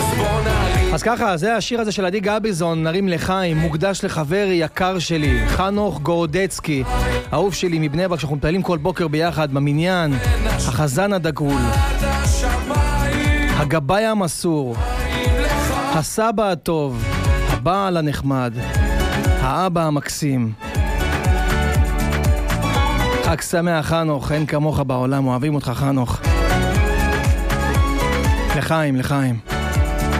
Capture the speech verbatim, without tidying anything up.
אז ככה, זה השיר הזה של עדי גביזון, נרים לחיים, מוקדש לחבר יקר שלי, חנוך גורדצקי, אהוב שלי מבני ברק, שאנחנו מטיילים כל בוקר ביחד במניין, החזן הדגול, הגבאי המסור, הסבא הטוב, הבעל הנחמד, האבא המקסים. חג שמח חנוך, אין כמוך בעולם, אוהבים אותך חנוך. לחיים, לחיים.